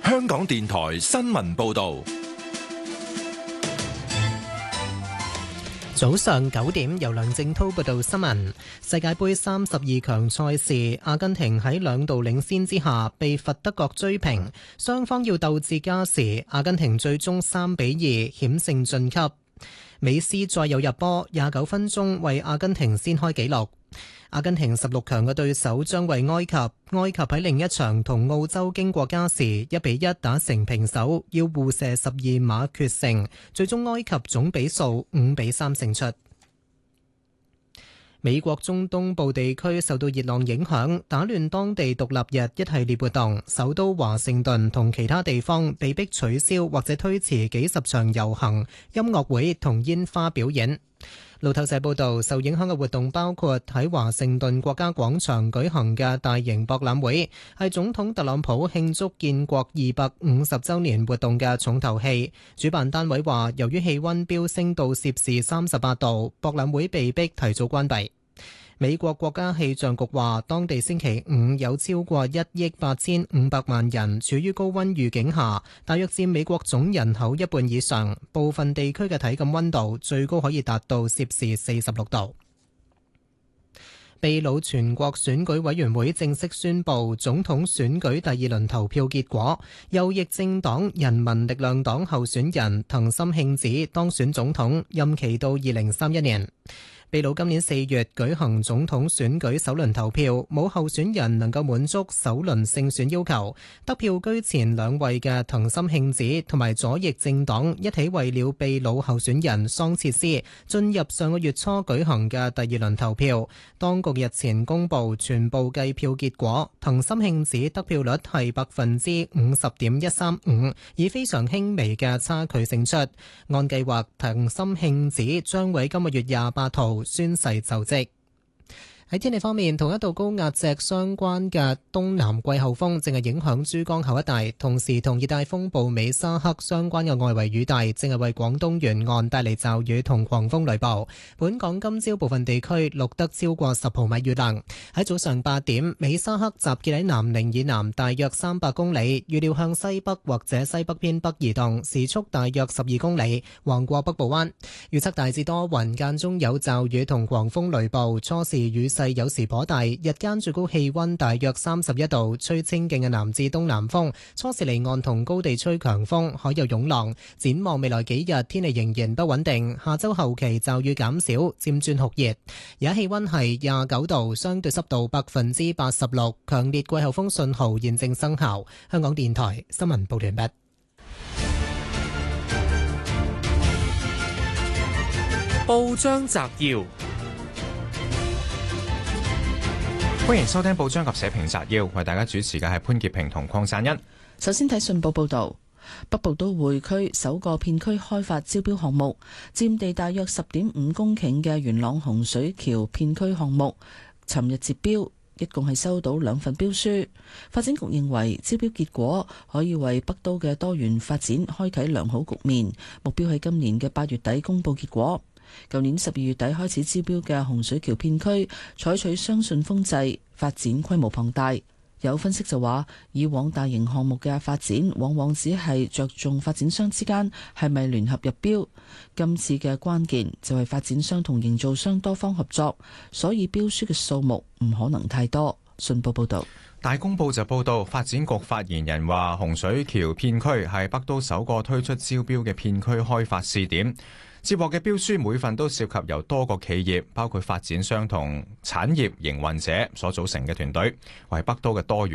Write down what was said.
香港電台新聞報道。 早上9點，由梁正濤報道新聞。世界盃32強賽事，阿根廷喺2度領先之下被罰德國追平，雙方要鬥至加時，阿根廷最終3-2險勝晉級。美斯再有入波，29分鐘為阿根廷先開紀錄。阿根廷16強嘅對手將為埃及，埃及喺另一場同澳洲經過加時1-1打成平手，要互射12碼決勝，最終埃及總比數5-3勝出。美國中東部地區受到熱浪影響，打亂當地獨立日一系列活動，首都華盛頓同其他地方被迫取消或者推遲幾十場遊行、音樂會同煙花表演。路透社報道，受影響嘅活動包括喺華盛頓國家廣場舉行嘅大型博覽會，係總統特朗普慶祝建國250週年活動嘅重頭戲。主辦單位話，由於氣溫飆升到攝氏38度，博覽會被迫提早關閉。美國國家氣象局話，當地星期五有超過1億8500萬人處於高溫預警下，大約佔美國總人口一半以上。部分地區嘅體感溫度最高可以達到攝氏46度。秘魯全國選舉委員會正式宣布總統選舉第2輪投票結果，右翼政黨人民力量黨候選人藤森慶子當選總統，任期到2031年。秘魯今年4月舉行總統選舉首輪投票，冇候選人能夠滿足首輪勝選要求。得票居前2位嘅藤森慶子同埋左翼政黨一起為了秘魯候選人桑切斯進入上個月初舉行嘅第2輪投票。當局日前公布全部計票結果，藤森慶子得票率係50.135%，以非常輕微嘅差距勝出。按計劃，藤森慶子將喺今個月28號宣誓就職。喺天氣方面，同一道高壓脊相關嘅東南季候風正係影響珠江口一帶，同時同熱帶風暴美沙克相關嘅外圍雨帶正係為廣東沿岸帶嚟驟雨同狂風雷暴。本港今朝部分地區錄得超過10毫米雨量。喺早上8點，美沙克集結喺南寧以南大約300公里，預料向西北或者西北偏北移動，時速大約12公里，橫過北部灣。預測大致多雲，間中有驟雨同狂風雷暴，初時雨勢有時頗大，日間最高氣溫大約31度，吹清勁嘅南至東南風，初時離岸同高地吹強風，海有湧浪。展望未來幾日，天氣仍然不穩定，下周後期驟雨減少，漸轉酷熱。而家氣溫係29度，相對濕度86%，強烈季候風信號現正生效。香港電台新聞報道完畢。 報章摘要。歡迎收聽報章及社評摘要，為大家主持嘅係潘潔平同鄺贊恩。 首先睇信報報道，北部都會區首個片區開發招標項目，佔地大約10.5公頃嘅元朗洪水橋片區項目，尋日截標，一共係收到2份標書。發展局認為招標結果可以為北都嘅多元發展開啟良好局面，目標喺今年嘅8月底公佈結果。舊年12月底開始招標嘅洪水橋片區採取雙信封制，發展規模龐大。有分析就話，以往大型項目嘅發展往往只係着重發展商之間係咪聯合入標，今次嘅關鍵就係發展商同營造商多方合作，所以標書嘅數目唔可能太多。信報報道。 大公報就報道，發展局發言人話，洪水橋片區係北都首個推出招標嘅片區開發試點。接獲嘅標書每份都涉及由多個企業，包括發展商同產業營運者所組成嘅團隊，為北都嘅多元